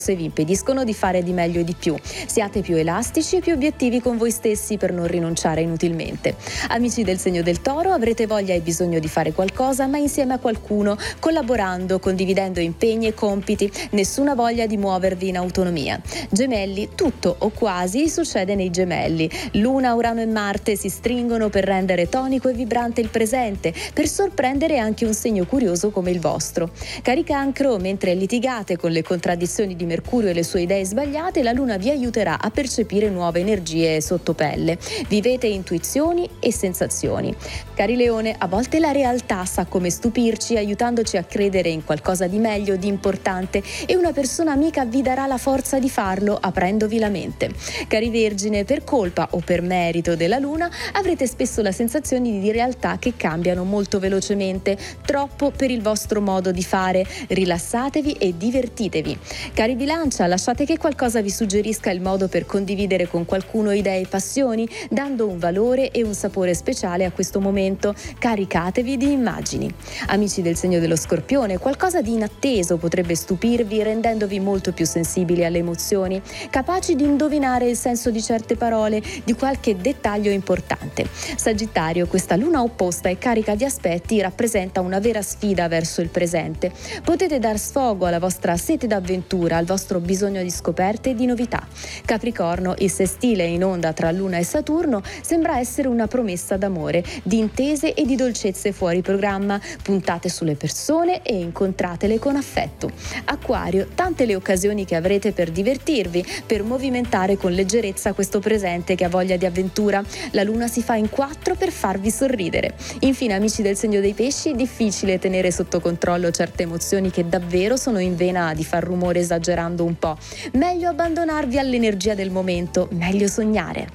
vi impediscono di fare di meglio e di più. Siate più elastici e più obiettivi con voi stessi per non rinunciare inutilmente. Amici del segno del Toro, avrete voglia e bisogno di fare qualcosa, ma insieme a qualcuno, collaborando, condividendo impegni e compiti, nessuna voglia di muovervi in autonomia. Gemelli, tutto o quasi succede nei Gemelli. Luna, Urano e Marte si stringono per rendere tonico e vibrante il presente, per sorprendere anche un segno curioso come il vostro. Cari Cancro, mentre litigate con le contraddizioni di Mercurio e le sue idee sbagliate, la Luna vi aiuterà a percepire nuove energie sotto pelle. Vivete intuizioni e sensazioni. Cari Leone, a volte la realtà sa come stupirci, aiutandoci a credere in qualcosa di meglio, di importante, e una persona amica vi darà la forza di farlo aprendovi la mente. Cari Vergine, per colpa o per merito della Luna avrete spesso la sensazione di realtà che cambiano molto velocemente, troppo per il vostro modo di fare. Rilassatevi e divertitevi. Cari Bilancia, lasciate che qualcosa vi suggerisca il modo per condividere con qualcuno idee e passioni, dando un valore e un sapore speciale a questo momento. Caricatevi di immagini. Amici del segno dello Scorpione, qualcosa di inatteso potrebbe stupirvi, rendendovi molto più sensibili alle emozioni, capaci di indovinare il senso di certe parole, di qualche dettaglio importante. Sagittario, questa luna opposta e carica di aspetti rappresenta una vera sfida verso il presente. Potete dar sfogo alla vostra sete d'avventura, al vostro bisogno di scoperte e di novità. Capricorno, il sestile in onda tra Luna e Saturno sembra essere una promessa d'amore, di intese e di dolcezze fuori programma. Puntate sulle persone e incontratele con affetto. Acquario, tante le occasioni che avrete per divertirvi, per movimentare con leggerezza questo presente che ha voglia di avventura. La Luna si fa in 4 per farvi sorridere. Infine, amici del segno dei Pesci, difficile tenere sotto controllo certe emozioni che davvero sono in vena di far rumore esagerando un po'. Meglio abbandonarvi all'energia del momento, meglio sognare.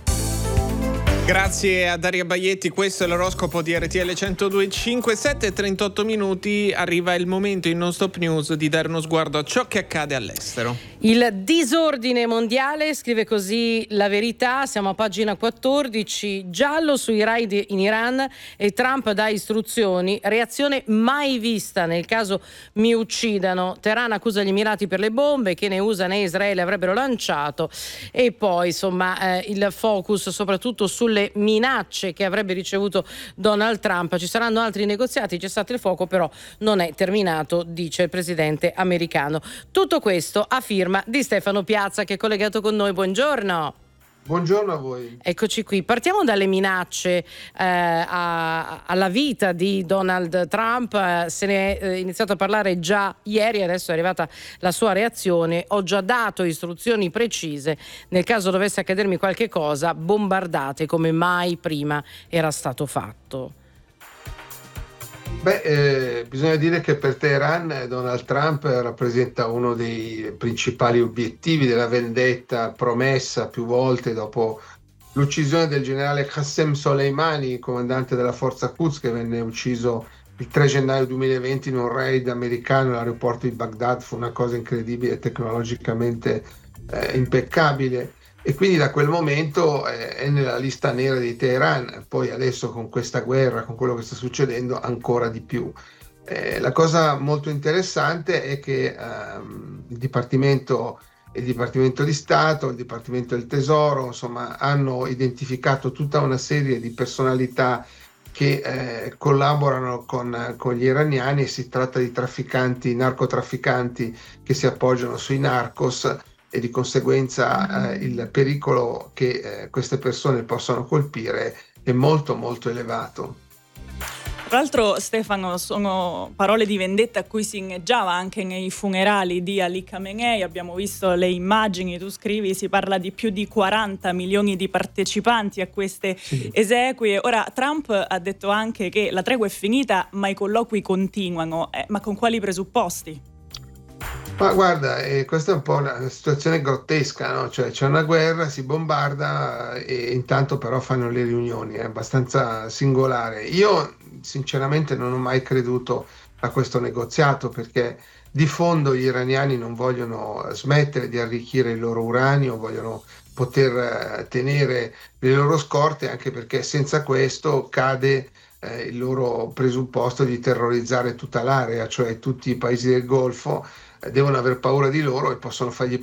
Grazie a Daria Baietti, questo è l'oroscopo di RTL 102.5, 7:38 minuti, arriva il momento in Non Stop News di dare uno sguardo a ciò che accade all'estero. Il disordine mondiale, scrive così La Verità, siamo a pagina 14, giallo sui raid in Iran e Trump dà istruzioni, reazione mai vista nel caso mi uccidano, Teheran accusa gli Emirati per le bombe che né USA né Israele avrebbero lanciato, e poi insomma il focus soprattutto sulle minacce che avrebbe ricevuto Donald Trump. Ci saranno altri negoziati, c'è stato il fuoco, però non è terminato, dice il presidente americano. Tutto questo a firma di Stefano Piazza, che è collegato con noi. Buongiorno. Buongiorno a voi. Eccoci qui. Partiamo dalle minacce alla vita di Donald Trump. Se ne è iniziato a parlare già ieri, adesso è arrivata la sua reazione. Ho già dato istruzioni precise. Nel caso dovesse accadermi qualche cosa, bombardate come mai prima era stato fatto. Bisogna dire che per Teheran Donald Trump rappresenta uno dei principali obiettivi della vendetta promessa più volte dopo l'uccisione del generale Qasem Soleimani, comandante della forza Quds, che venne ucciso il 3 gennaio 2020 in un raid americano all'aeroporto di Baghdad. Fu una cosa incredibile, tecnologicamente impeccabile. E quindi da quel momento è nella lista nera di Teheran, poi adesso con questa guerra, con quello che sta succedendo, ancora di più. La cosa molto interessante è che il Dipartimento di Stato, il Dipartimento del Tesoro, insomma, hanno identificato tutta una serie di personalità che collaborano con gli iraniani, e si tratta di narcotrafficanti che si appoggiano sui narcos, e di conseguenza il pericolo che queste persone possano colpire è molto molto elevato. Tra l'altro, Stefano, sono parole di vendetta a cui si inneggiava anche nei funerali di Ali Khamenei. Abbiamo visto le immagini, tu scrivi, si parla di più di 40 milioni di partecipanti a queste esequie. Ora, Trump ha detto anche che la tregua è finita, ma i colloqui continuano. Ma con quali presupposti? Ma guarda, questa è un po' una situazione grottesca, no? Cioè c'è una guerra, si bombarda e intanto però fanno le riunioni, è abbastanza singolare. Io sinceramente non ho mai creduto a questo negoziato, perché di fondo gli iraniani non vogliono smettere di arricchire il loro uranio, vogliono poter tenere le loro scorte, anche perché senza questo cade il loro presupposto di terrorizzare tutta l'area, cioè tutti i paesi del Golfo devono aver paura di loro e possono fargli